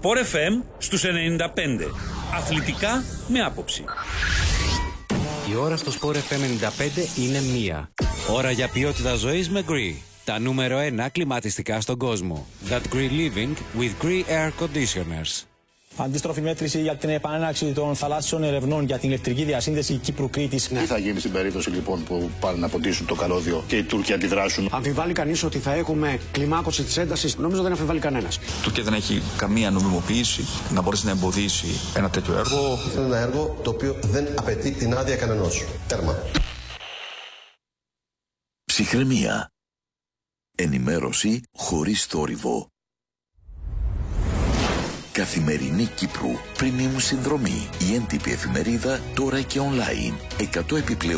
Sport FM στους 95. Αθλητικά με άποψη. Η ώρα στο Sport FM 95 είναι 1. Ώρα για ποιότητα ζωής με Gree. Τα νούμερο 1 κλιματιστικά στον κόσμο. That Gree Living with Gree Air Conditioners. Αντίστροφη μέτρηση για την επανέναρξη των θαλάσσιων ερευνών για την ηλεκτρική διασύνδεση Κύπρου-Κρήτης. Τι θα γίνει στην περίπτωση λοιπόν που πάνε να ποτίσουν το καλώδιο και οι Τούρκοι αντιδράσουν? Αμφιβάλλει κανείς ότι θα έχουμε κλιμάκωση της έντασης? Νομίζω δεν αμφιβάλλει κανένας. Η Τουρκία δεν έχει καμία νομιμοποίηση να μπορέσει να εμποδίσει ένα τέτοιο έργο. Είναι ένα έργο το οποίο δεν απαιτεί την άδεια κανενός. Τέρμα. Ψυχραιμία. Ενημέρωση χωρίς θόρυβο. Καθημερινή Κύπρου. Premium συνδρομή. Η έντυπη εφημερίδα τώρα και online. 100 επιπλέον